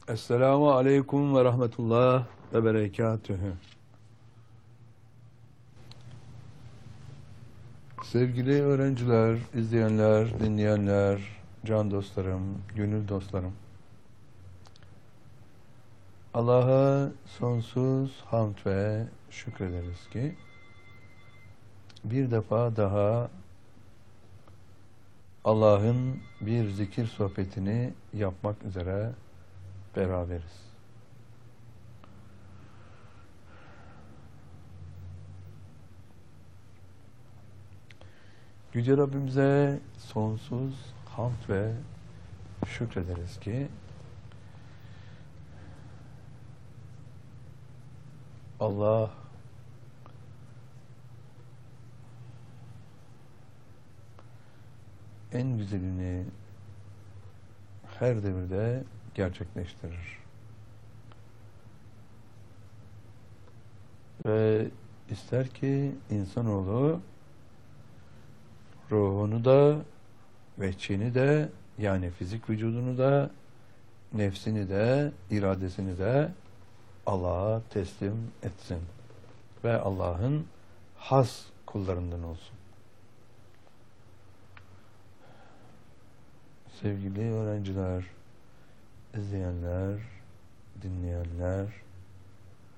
Esselamu aleyküm ve rahmetullah ve berekatühü. Sevgili öğrenciler, izleyenler, dinleyenler, can dostlarım, gönül dostlarım. Allah'a sonsuz hamd ve şükrederiz ki bir defa daha Allah'ın bir zikir sohbetini yapmak üzere beraberiz. Yüce Rabbimize sonsuz hamd ve şükrederiz ki Allah en güzelini her devirde gerçekleştirir. Ve ister ki insanoğlu ruhunu da, vehçini de, yani fizik vücudunu da, nefsini de, iradesini de Allah'a teslim etsin. Ve Allah'ın has kullarından olsun. Sevgili öğrenciler, izleyenler, dinleyenler,